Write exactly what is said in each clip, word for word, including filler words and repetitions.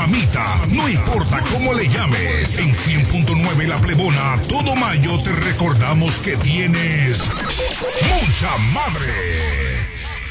mamita, no importa cómo le llames. En cien punto nueve La Plebona, todo mayo te recordamos que tienes mucha madre.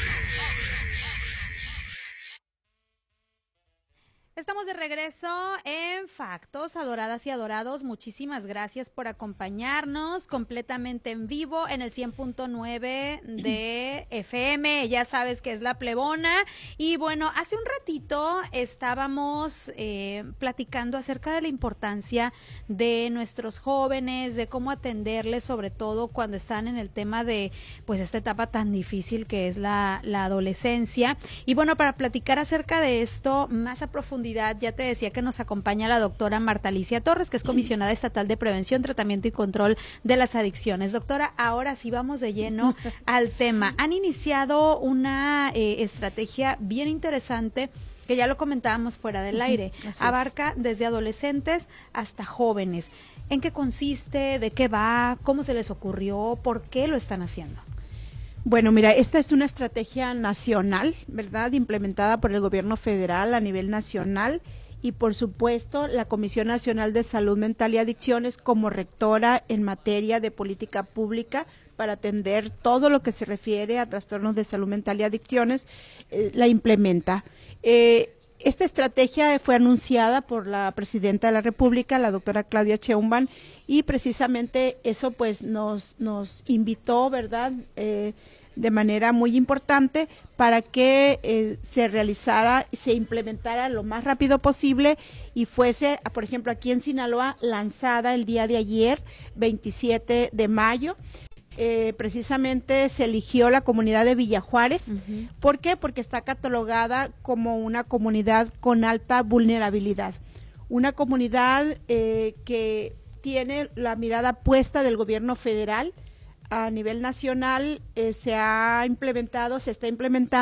Estamos de regreso en Factos, adoradas y adorados. Muchísimas gracias por acompañarnos completamente en vivo en el cien punto nueve de F M. Ya sabes que es La Plebona. Y bueno, hace un ratito estábamos eh, platicando acerca de la importancia de nuestros jóvenes, de cómo atenderles, sobre todo cuando están en el tema de pues esta etapa tan difícil que es la, la adolescencia. Y bueno, para platicar acerca de esto más a profundidad, ya te decía que nos acompaña la doctora Marta Alicia Torres, que es comisionada estatal de prevención, tratamiento y control de las adicciones. Doctora, ahora sí vamos de lleno al tema. Han iniciado una eh, estrategia bien interesante que ya lo comentábamos fuera del aire. Así Abarca es. desde adolescentes hasta jóvenes. ¿En qué consiste? ¿De qué va? ¿Cómo se les ocurrió? ¿Por qué lo están haciendo? Bueno, mira, esta es una estrategia nacional, ¿verdad? Implementada por el gobierno federal a nivel nacional y, por supuesto, la Comisión Nacional de Salud Mental y Adicciones como rectora en materia de política pública para atender todo lo que se refiere a trastornos de salud mental y adicciones, eh, la implementa. Eh, Esta estrategia fue anunciada por la presidenta de la República, la doctora Claudia Sheinbaum, y precisamente eso pues nos, nos invitó, ¿verdad?, eh, de manera muy importante para que eh, se realizara, se implementara lo más rápido posible y fuese, por ejemplo, aquí en Sinaloa, lanzada el día de ayer, veintisiete de mayo. Eh, precisamente se eligió la comunidad de Villa Juárez. Uh-huh. ¿Por qué? Porque está catalogada como una comunidad con alta vulnerabilidad, una comunidad eh, que tiene la mirada puesta del gobierno federal. A nivel nacional eh, se ha implementado, se está implementando